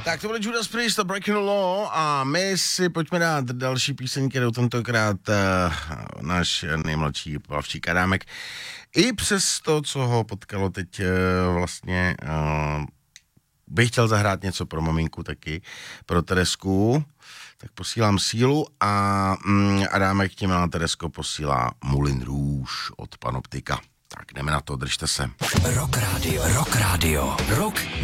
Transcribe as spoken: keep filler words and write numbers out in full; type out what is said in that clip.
Tak to byl Judas Priest a Breaking the Law a my si pojďme dát další píseň, kterou tentokrát uh, náš nejmladší Plavčík Adámek i přes to, co ho potkalo teď uh, vlastně uh, bych chtěl zahrát něco pro maminku taky, pro Teresku, tak posílám sílu a mm, Adámek tím na Teresko posílá Moulin Rouge od Panoptika. Tak jdeme na to, držte se. Rock Radio, Rock Radio, Rock